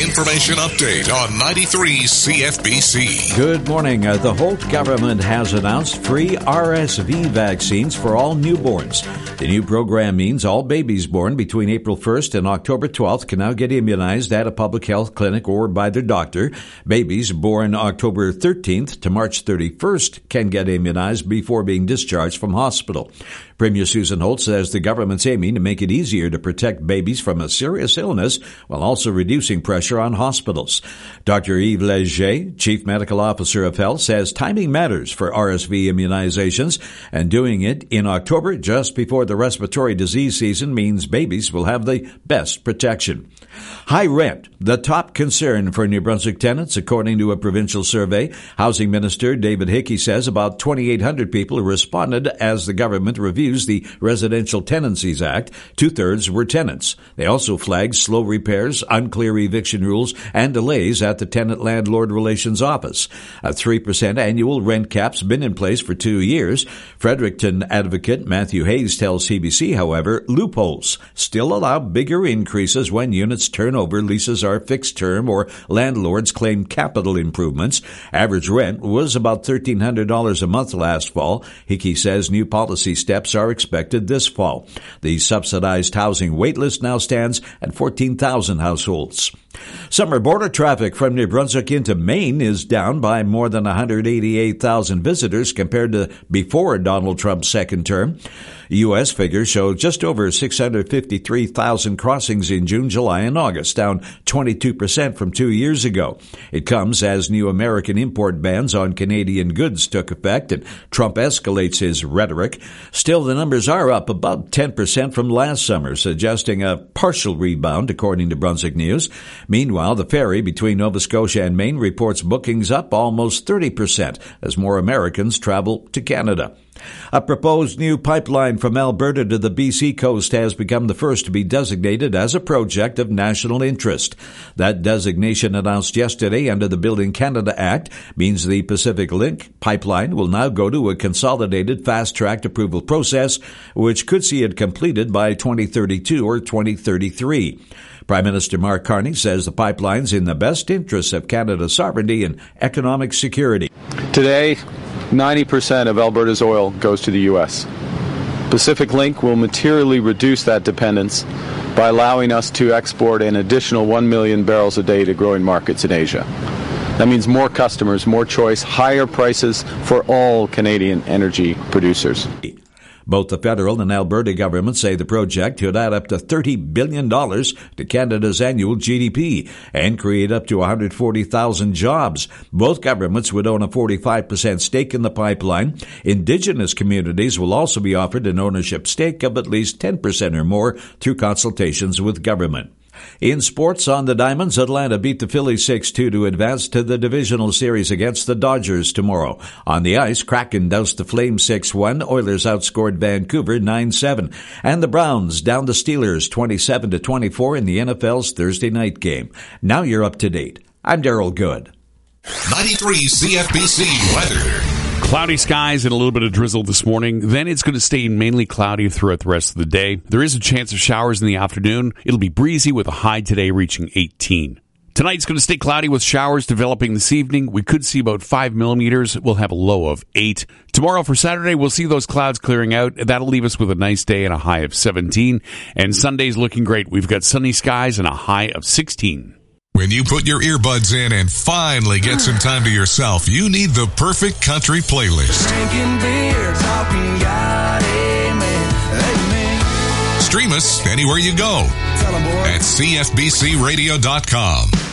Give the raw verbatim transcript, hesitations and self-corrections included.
Information update on ninety-three C F B C. Good morning. Uh, the Holt government has announced free R S V vaccines for all newborns. The new program means all babies born between April first and October twelfth can now get immunized at a public health clinic or by their doctor. Babies born October thirteenth to March thirty-first can get immunized before being discharged from hospital. Premier Susan Holt says the government's aiming to make it easier to protect babies from a serious illness while also reducing pressure on hospitals. Doctor Yves Leger, Chief Medical Officer of Health, says timing matters for R S V immunizations, and doing it in October just before the respiratory disease season means babies will have the best protection. High rent, the top concern for New Brunswick tenants, according to a provincial survey. Housing Minister David Hickey says about twenty-eight hundred people responded as the government reviews the Residential Tenancies Act. Two-thirds were tenants. They also flagged slow repairs, unclear eviction rules, and delays at the Tenant-Landlord Relations Office. A three percent annual rent cap's been in place for two years. Fredericton advocate Matthew Hayes tells C B C, however, loopholes still allow bigger increases when units turn over, leases are fixed term, or landlords claim capital improvements. Average rent was about thirteen hundred dollars a month last fall. Hickey says new policy steps are expected this fall. The subsidized housing waitlist now stands at fourteen thousand households. Summer border traffic from New Brunswick into Maine is down by more than one hundred eighty-eight thousand visitors compared to before Donald Trump's second term. U S figures show just over six hundred fifty-three thousand crossings in June, July, and August, down twenty-two percent from two years ago. It comes as new American import bans on Canadian goods took effect, and Trump escalates his rhetoric. Still, the numbers are up about ten percent from last summer, suggesting a partial rebound, according to Brunswick News. Meanwhile, the ferry between Nova Scotia and Maine reports bookings up almost thirty percent as more Americans travel to Canada. A proposed new pipeline from Alberta to the B C coast has become the first to be designated as a project of national interest. That designation, announced yesterday under the Building Canada Act, means the Pacific Link pipeline will now go to a consolidated fast-track approval process, which could see it completed by twenty thirty-two or twenty thirty-three. Prime Minister Mark Carney says the pipeline's in the best interests of Canada's sovereignty and economic security. Today, ninety percent of Alberta's oil goes to the U S. Pacific Link will materially reduce that dependence by allowing us to export an additional one million barrels a day to growing markets in Asia. That means more customers, more choice, higher prices for all Canadian energy producers. Both the federal and Alberta governments say the project could add up to thirty billion dollars to Canada's annual G D P and create up to one hundred forty thousand jobs. Both governments would own a forty-five percent stake in the pipeline. Indigenous communities will also be offered an ownership stake of at least ten percent or more through consultations with government. In sports, on the Diamonds, Atlanta beat the Phillies six two to advance to the divisional series against the Dodgers tomorrow. On the ice, Kraken doused the Flames six one, Oilers outscored Vancouver nine seven, and the Browns downed the Steelers twenty-seven to twenty-four in the N F L's Thursday night game. Now you're up to date. I'm Darryl Good. ninety-three C F B C weather. Cloudy skies and a little bit of drizzle this morning. Then it's going to stay mainly cloudy throughout the rest of the day. There is a chance of showers in the afternoon. It'll be breezy with a high today reaching eighteen. Tonight's going to stay cloudy with showers developing this evening. We could see about five millimeters. We'll have a low of eight. Tomorrow for Saturday, we'll see those clouds clearing out. That'll leave us with a nice day and a high of seventeen. And Sunday's looking great. We've got sunny skies and a high of sixteen. When you put your earbuds in and finally get some time to yourself, you need the perfect country playlist. Drinking beer, talking God, amen, amen. Stream us anywhere you go at C F B C radio dot com.